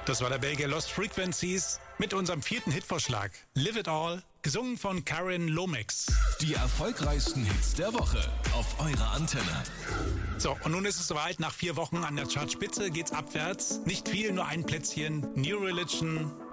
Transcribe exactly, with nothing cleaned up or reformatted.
Das war der Belgier Lost Frequencies mit unserem vierten Hitvorschlag. Live It All, gesungen von Karin Lomax. Die erfolgreichsten Hits der Woche auf eurer Antenne. So, und nun ist es soweit. Nach vier Wochen an der Chartspitze geht's abwärts. Nicht viel, nur ein Plätzchen. New Religion,